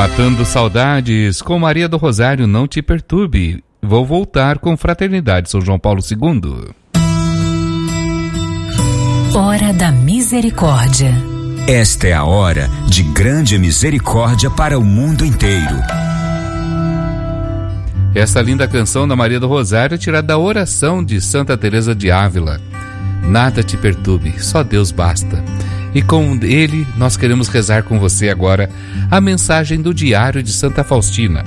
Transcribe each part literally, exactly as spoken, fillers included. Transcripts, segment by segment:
Matando saudades com Maria do Rosário, Não Te Perturbe. Vou voltar com Fraternidade São João Paulo segundo. Hora da Misericórdia. Esta é a hora de grande misericórdia para o mundo inteiro. Essa linda canção da Maria do Rosário é tirada da oração de Santa Teresa de Ávila. Nada te perturbe, só Deus basta. E com ele nós queremos rezar com você agora a mensagem do Diário de Santa Faustina.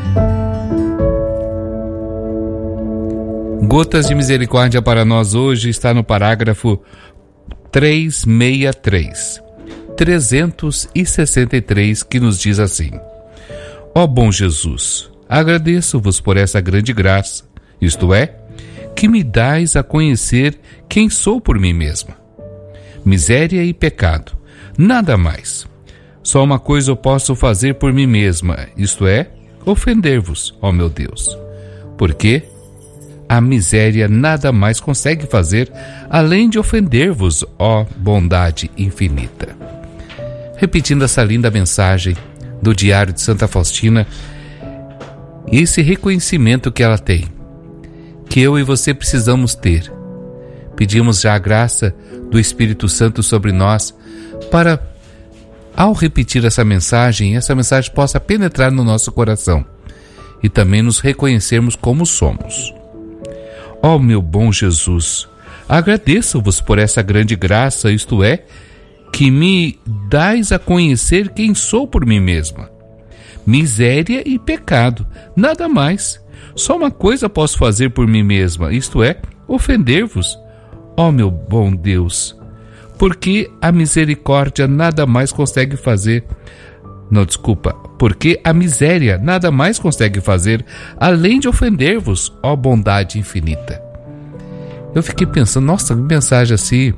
Gotas de misericórdia para nós hoje está no parágrafo trezentos e sessenta e três. trezentos e sessenta e três, que nos diz assim: Ó bom Jesus, agradeço-vos por essa grande graça, isto é, que me dais a conhecer quem sou por mim mesma. Miséria e pecado, nada mais. Só uma coisa eu posso fazer por mim mesma, isto é, ofender-vos, ó meu Deus. Porque a miséria nada mais consegue fazer além de ofender-vos, ó bondade infinita. Repetindo essa linda mensagem do Diário de Santa Faustina, esse reconhecimento que ela tem, que eu e você precisamos ter. Pedimos já a graça do Espírito Santo sobre nós para, ao repetir essa mensagem, essa mensagem possa penetrar no nosso coração e também nos reconhecermos como somos. Ó meu bom Jesus, agradeço-vos por essa grande graça, isto é, que me dais a conhecer quem sou por mim mesma. Miséria e pecado, nada mais. Só uma coisa posso fazer por mim mesma, isto é, ofender-vos, ó meu bom Deus. Porque a misericórdia nada mais consegue fazer. Não, desculpa. Porque a miséria nada mais consegue fazer além de ofender-vos, ó bondade infinita. Eu fiquei pensando, nossa, que mensagem assim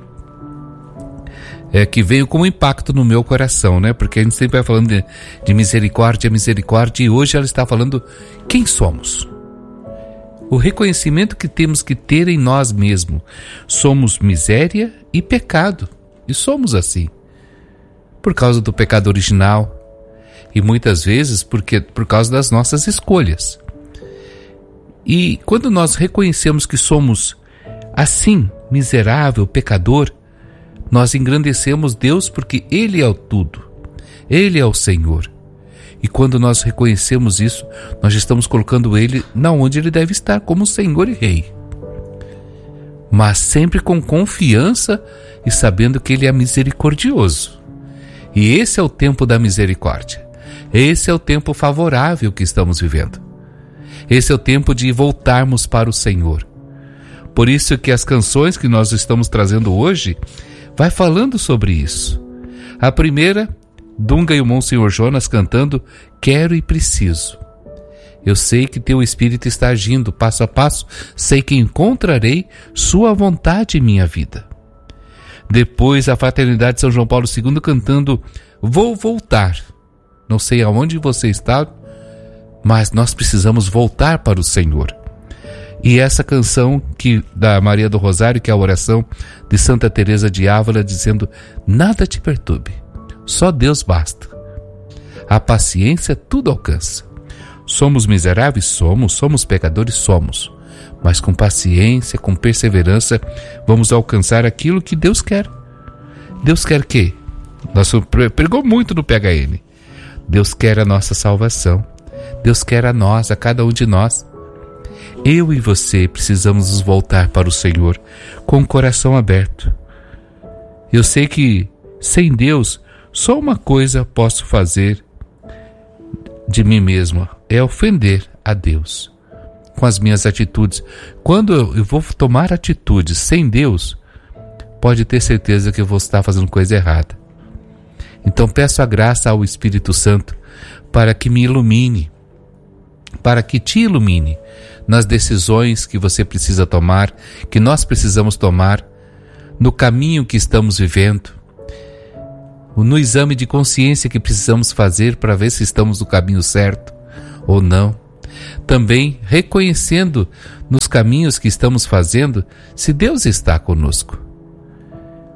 é que veio como impacto no meu coração, né? Porque a gente sempre vai falando de, de misericórdia, misericórdia, e hoje ela está falando quem somos. O reconhecimento que temos que ter em nós mesmos. Somos miséria e pecado. E somos assim. Por causa do pecado original. E muitas vezes porque, por causa das nossas escolhas. E quando nós reconhecemos que somos assim, miserável, pecador, nós engrandecemos Deus porque Ele é o tudo. Ele é o Senhor. E quando nós reconhecemos isso, nós estamos colocando Ele na onde Ele deve estar, como Senhor e Rei. Mas sempre com confiança e sabendo que Ele é misericordioso. E esse é o tempo da misericórdia. Esse é o tempo favorável que estamos vivendo. Esse é o tempo de voltarmos para o Senhor. Por isso que as canções que nós estamos trazendo hoje vai falando sobre isso. A primeira, Dunga e o Monsenhor Jonas cantando Quero e Preciso. Eu sei que teu Espírito está agindo passo a passo, sei que encontrarei sua vontade em minha vida. Depois a Fraternidade São João Paulo segundo cantando Vou voltar. Não sei aonde você está, mas nós precisamos voltar para o Senhor. E essa canção que, da Maria do Rosário, que é a oração de Santa Teresa de Ávila, dizendo nada te perturbe, só Deus basta. A paciência tudo alcança. Somos miseráveis? Somos. Somos pecadores? Somos. Mas com paciência, com perseverança, vamos alcançar aquilo que Deus quer. Deus quer quê? Nosso pregou muito no P H N. Deus quer a nossa salvação. Deus quer a nós, a cada um de nós. Eu e você precisamos nos voltar para o Senhor com o coração aberto. Eu sei que sem Deus, só uma coisa posso fazer de mim mesmo, é ofender a Deus com as minhas atitudes. Quando eu vou tomar atitudes sem Deus, pode ter certeza que eu vou estar fazendo coisa errada. Então peço a graça ao Espírito Santo para que me ilumine, para que te ilumine nas decisões que você precisa tomar, que nós precisamos tomar, no caminho que estamos vivendo, no exame de consciência que precisamos fazer para ver se estamos no caminho certo ou não. Também reconhecendo nos caminhos que estamos fazendo se Deus está conosco.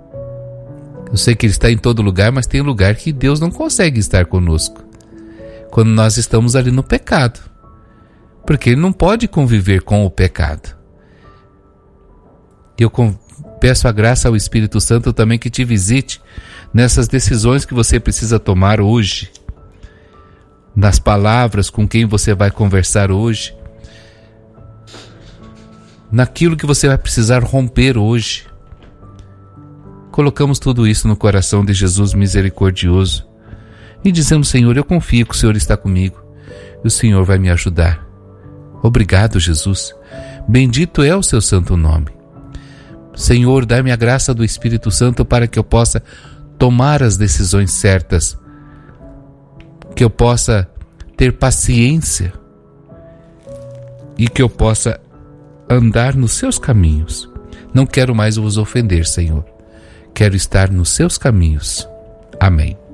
Eu sei que Ele está em todo lugar, mas tem lugar que Deus não consegue estar conosco. quando nós estamos ali no pecado, porque ele não pode conviver com o pecado. Eu peço a graça ao Espírito Santo também que te visite nessas decisões que você precisa tomar hoje, nas palavras com quem você vai conversar hoje, naquilo que você vai precisar romper hoje. Colocamos tudo isso no coração de Jesus misericordioso e dizemos: Senhor, eu confio que o Senhor está comigo e o Senhor vai me ajudar. Obrigado, Jesus. Bendito é o seu santo nome. Senhor, dá-me a graça do Espírito Santo para que eu possa tomar as decisões certas, que eu possa ter paciência e que eu possa andar nos seus caminhos. Não quero mais vos ofender, Senhor. Quero estar nos seus caminhos. Amém.